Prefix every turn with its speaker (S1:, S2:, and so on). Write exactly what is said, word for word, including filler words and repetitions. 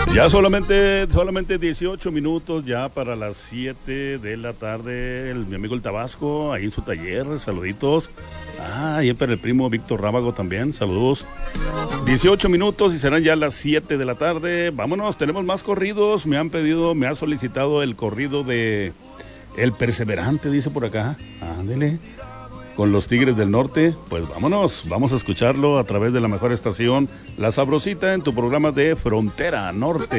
S1: Ya solamente, solamente dieciocho minutos ya para las siete de la tarde. El, mi amigo el Tabasco, ahí en su taller, saluditos. Ah, ahí para el primo Víctor Rábago también, saludos. dieciocho minutos y serán ya las siete de la tarde. Vámonos, tenemos más corridos. Me han pedido, me ha solicitado el corrido de El Perseverante, dice por acá. Ándele. Con los Tigres del Norte, pues vámonos, vamos a escucharlo a través de la mejor estación, La Sabrosita, en tu programa de Frontera Norte.